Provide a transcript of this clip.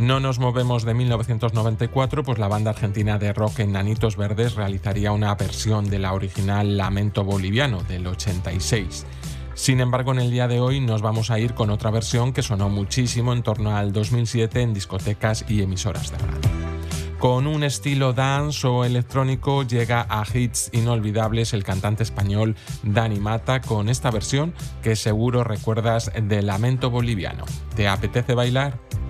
no nos movemos de 1994, pues la banda argentina de rock Enanitos Verdes realizaría una versión de la original Lamento Boliviano del 86. Sin embargo, en el día de hoy nos vamos a ir con otra versión que sonó muchísimo en torno al 2007 en discotecas y emisoras de radio. Con un estilo dance o electrónico llega a hits inolvidables el cantante español Dani Mata con esta versión que seguro recuerdas de Lamento Boliviano. ¿Te apetece bailar?